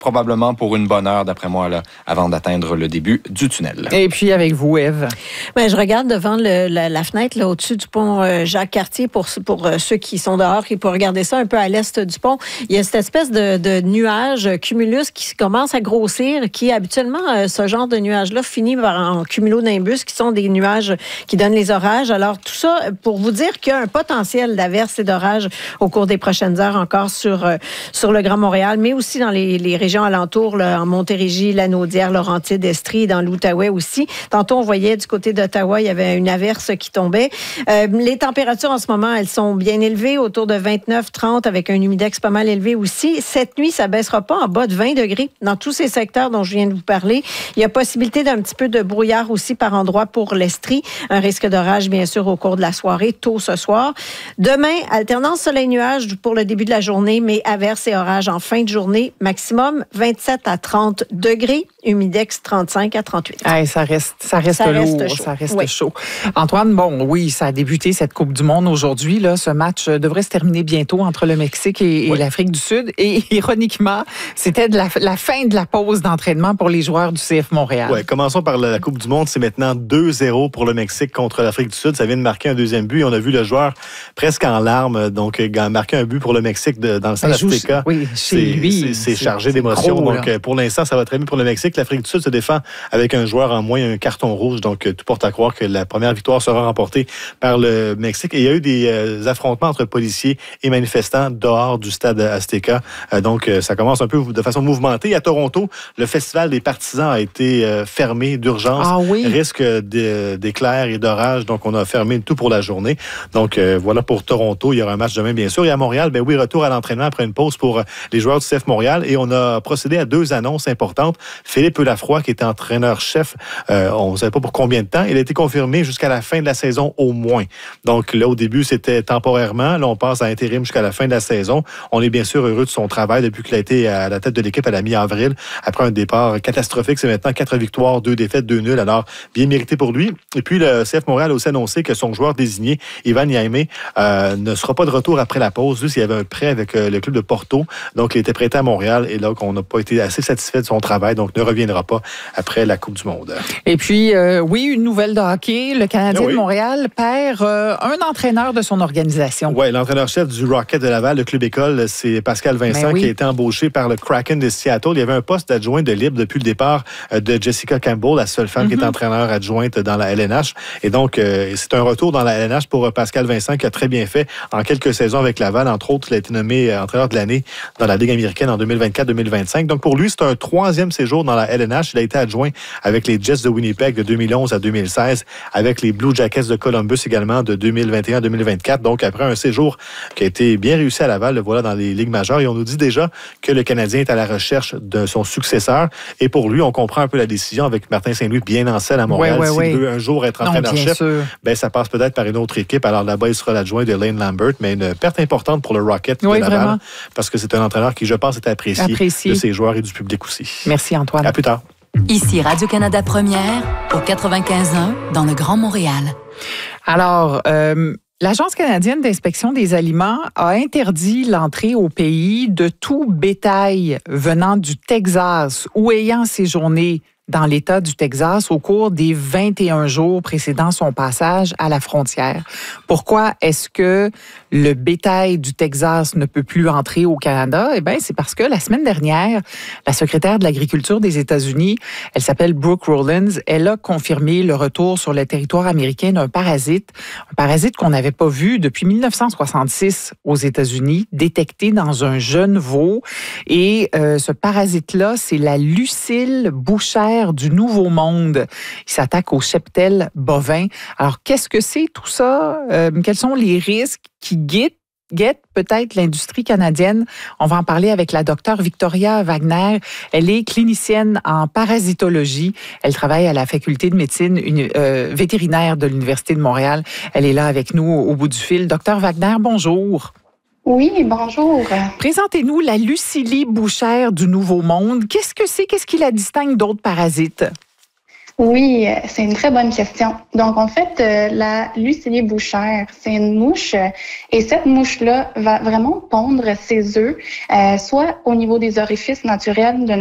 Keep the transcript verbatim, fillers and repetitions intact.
probablement pour une bonne heure, d'après moi, là, avant d'atteindre le début du tunnel. Et puis avec vous, Ève? Bien, je regarde devant le, la, la fenêtre là, au-dessus du pont euh, Jacques-Cartier pour, pour euh, ceux qui sont dehors et pour regarder ça un peu à l'est du pont. Il y a cette espèce de, de nuage euh, cumulus qui commence à grossir, qui habituellement, euh, ce genre de nuage-là finit par en cumulonimbus, qui sont des nuages qui donnent les orages. Alors, tout ça pour vous dire qu'il y a un potentiel d'averses et d'orages au cours des prochaines heures encore sur, euh, sur le Grand Montréal, mais aussi dans les, les régions alentours, là, en Montérégie, Lanaudière, Laurentides, Estrie, dans l'Outaouais aussi. Tantôt, on voyait du côté d'Ottawa, il y avait une averse qui tombait. Euh, les températures en ce moment, elles sont bien élevées, autour de vingt-neuf trente, avec un humidex pas mal élevé aussi. Cette nuit, ça baissera pas en bas de vingt degrés dans tous ces secteurs dont je viens de vous parler. Il y a possibilité d'un petit peu de brouillard aussi par endroit pour l'Estrie. Un risque d'orage, bien sûr, au cours de la soirée, tôt ce soir. Demain, alternance soleil-nuage pour le début de la journée, mais averses et orages en fin de journée. Maximum vingt-sept à trente degrés, humidex trente-cinq à trente-huit. Hey, ça reste, ça reste ça lourd, reste chaud. ça reste oui. chaud. Antoine, bon, oui, ça a débuté cette Coupe du Monde aujourd'hui. Là, ce match devrait se terminer bientôt entre le Mexique et, et oui. l'Afrique du Sud. Et ironiquement, c'était de la, la fin de la pause d'entraînement pour les joueurs du C F Montréal. Oui, commençons par la Coupe du Monde. C'est maintenant deux zéro pour le Mexique contre l'Afrique du Sud. Ça vient de marquer un deuxième but. Et on a vu le joueur presque en larmes, donc marquer un but pour le Mexique de, dans le stade Azteca. Oui, chez lui. C'est chargé d'émotions. Donc, là. Pour l'instant, ça va très bien pour le Mexique. L'Afrique du Sud se défend avec un joueur en moins, un carton rouge. Donc, tout porte à croire que la première victoire sera remportée par le Mexique. Et il y a eu des euh, affrontements entre policiers et manifestants dehors du stade Azteca. Euh, donc, euh, ça commence un peu de façon mouvementée. À Toronto, le Festival des partisans a été euh, fermé d'urgence. Ah oui? Risque d'éclairs et d'orages. Donc, on a fermé tout pour la journée. Donc, euh, voilà pour Toronto. Il y aura un match demain, bien sûr. Et à Montréal, ben oui, retour à l'entraînement après une pause pour les joueurs du C F Montréal. Et on a procédé à deux annonces importantes. Philippe Lafroy, qui était entraîneur-chef, euh, on ne savait pas pour combien de temps, il a été confirmé jusqu'à la fin de la saison au moins. Donc là, au début, c'était temporairement. Là, on passe à intérim jusqu'à la fin de la saison. On est bien sûr heureux de son travail depuis qu'il a été à la tête de l'équipe à la mi-avril. Après un départ catastrophique, c'est maintenant quatre victoires, deux défaites, deux nuls. Alors, bien mérité pour lui. Et puis, le C F Montréal a aussi annoncé que son joueur désigné, Ivan Yaimé, euh, ne sera pas de retour après la pause. Lui, il y avait un prêt avec euh, le club de Porto. Donc, il était prêté à Montréal. Et là, on n'a pas été assez satisfait de son travail, donc ne reviendra pas après la Coupe du Monde. Et puis, euh, oui, une nouvelle de hockey. Le Canadien oui. de Montréal perd euh, un entraîneur de son organisation. Oui, l'entraîneur-chef du Rocket de Laval, le club école, c'est Pascal Vincent, oui. qui a été embauché par le Kraken de Seattle. Il y avait un poste d'adjoint de libre depuis le départ de Jessica Campbell, la seule femme mm-hmm. qui est entraîneur adjointe dans la L N H. Et donc, euh, c'est un retour dans la L N H pour Pascal Vincent qui a très bien fait en quelques saisons avec Laval. Entre autres, il a été nommé entraîneur de l'année dans la Ligue américaine en deux mille vingt-quatre deux mille vingt-cinq. Donc, pour lui, c'est un troisième séjour dans la L N H. Il a été adjoint avec les Jets de Winnipeg de deux mille onze à deux mille seize, avec les Blue Jackets de Columbus également de deux mille vingt et un à deux mille vingt-quatre. Donc, après un séjour qui a été bien réussi à Laval, le voilà dans les ligues majeures. Et on nous dit déjà que le Canadien est à la recherche de son successeur. Et pour lui, on comprend un peu la décision avec Martin Saint-Louis bien en selle à Montréal. Ouais, ouais, S'il ouais. veut un jour être entraîneur-chef, ben, ça passe peut-être par une autre équipe. Alors là-bas, il sera l'adjoint de Lane Lambert, mais une perte importante pour le Rocket oui, de Laval. Vraiment. Parce que c'est un entraîneur qui, je pense, est apprécié, apprécié de ses joueurs et du public aussi. Merci, Antoine. À plus tard. Ici Radio-Canada Première, au quatre-vingt-quinze un, dans le Grand Montréal. Alors, euh, l'Agence canadienne d'inspection des aliments a interdit l'entrée au pays de tout bétail venant du Texas ou ayant séjourné dans l'État du Texas au cours des vingt et un jours précédant son passage à la frontière. Pourquoi est-ce que le bétail du Texas ne peut plus entrer au Canada? Eh bien, c'est parce que la semaine dernière, la secrétaire de l'Agriculture des États-Unis, elle s'appelle Brooke Rollins, elle a confirmé le retour sur le territoire américain d'un parasite, un parasite qu'on n'avait pas vu depuis mille neuf cent soixante-six aux États-Unis, détecté dans un jeune veau. Et euh, ce parasite-là, c'est la lucile bouchère du Nouveau Monde. Il s'attaque au cheptel bovin. Alors, qu'est-ce que c'est tout ça? Euh, quels sont les risques qui guettent, guettent peut-être l'industrie canadienne? On va en parler avec la docteure Victoria Wagner. Elle est clinicienne en parasitologie. Elle travaille à la faculté de médecine une, euh, vétérinaire de l'Université de Montréal. Elle est là avec nous au, au bout du fil. Docteur Wagner, bonjour. Oui, bonjour. Présentez-nous la Lucilie bouchère du Nouveau Monde. Qu'est-ce que c'est? Qu'est-ce qui la distingue d'autres parasites? Oui, euh, c'est une très bonne question. Donc, en fait, euh, la Lucilier bouchère, c'est une mouche euh, et cette mouche-là va vraiment pondre ses œufs, euh, soit au niveau des orifices naturels de